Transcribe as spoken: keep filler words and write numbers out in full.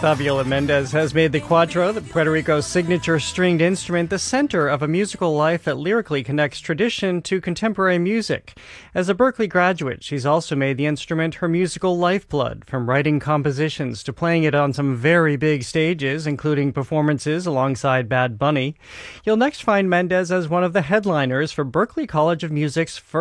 Fabiola Mendez has made the cuatro, the Puerto Rico's signature stringed instrument, the center of a musical life that lyrically connects tradition to contemporary music. As a Berklee graduate, she's also made the instrument her musical lifeblood, from writing compositions to playing it on some very big stages, including performances alongside Bad Bunny. You'll next find Mendez as one of the headliners for Berklee College of Music's first